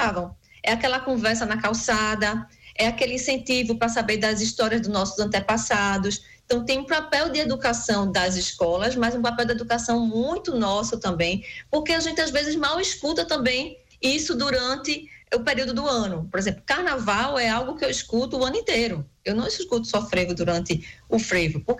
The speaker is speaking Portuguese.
falavam. É aquela conversa na calçada, é aquele incentivo para saber das histórias dos nossos antepassados. Então, tem um papel de educação das escolas, mas um papel de educação muito nosso também, porque a gente, às vezes, mal escuta também isso durante o período do ano. Por exemplo, carnaval é algo que eu escuto o ano inteiro. Eu não escuto só frevo durante o frevo, porque